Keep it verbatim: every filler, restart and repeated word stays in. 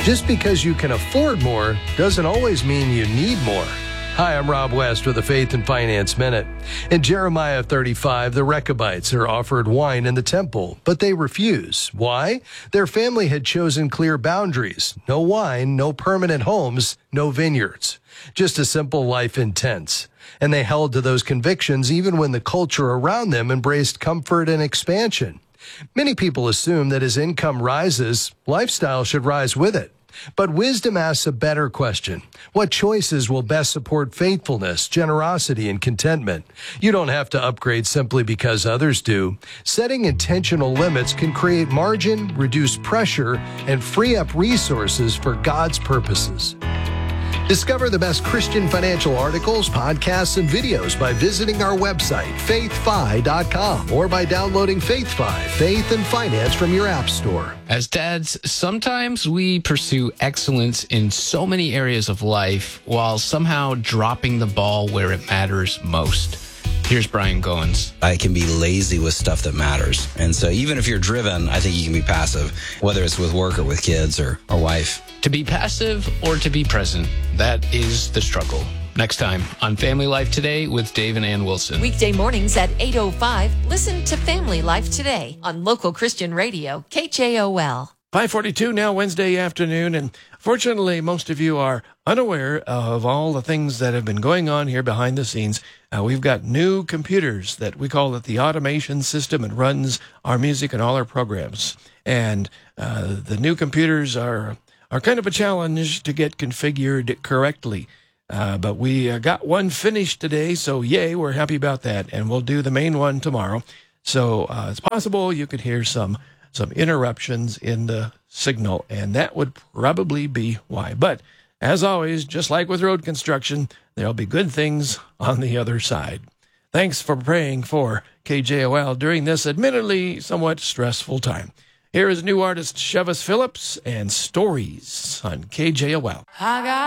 Just because you can afford more doesn't always mean you need more. Hi, I'm Rob West with the Faith and Finance Minute. In Jeremiah thirty-five, the Rechabites are offered wine in the temple, but they refuse. Why? Their family had chosen clear boundaries. No wine, no permanent homes, no vineyards. Just a simple life in tents. And they held to those convictions even when the culture around them embraced comfort and expansion. Many people assume that as income rises, lifestyle should rise with it. But wisdom asks a better question. What choices will best support faithfulness, generosity, and contentment? You don't have to upgrade simply because others do. Setting intentional limits can create margin, reduce pressure, and free up resources for God's purposes. Discover the best Christian financial articles, podcasts, and videos by visiting our website, faith fi dot com, or by downloading FaithFi, Faith and Finance, from your app store. As dads, sometimes we pursue excellence in so many areas of life while somehow dropping the ball where it matters most. Here's Brian Goins. I can be lazy with stuff that matters. And so even if you're driven, I think you can be passive, whether it's with work or with kids or, or wife. To be passive or to be present, that is the struggle. Next time on Family Life Today with Dave and Ann Wilson. Weekday mornings at eight oh five, listen to Family Life Today on local Christian radio, K J O L. five forty-two now, Wednesday afternoon, and fortunately, most of you are unaware of all the things that have been going on here behind the scenes. Uh, we've got new computers that we call it the automation system. It runs our music and all our programs. And uh, the new computers are are kind of a challenge to get configured correctly. Uh, but we uh, got one finished today, so yay, we're happy about that. And we'll do the main one tomorrow. So uh, it's possible you could hear some some interruptions in the signal, and that would probably be why. But as always, just like with road construction, there'll be good things on the other side. Thanks for praying for K J O L during this admittedly somewhat stressful time. Here is new artist Chevis Phillips and Stories on K J O L. I got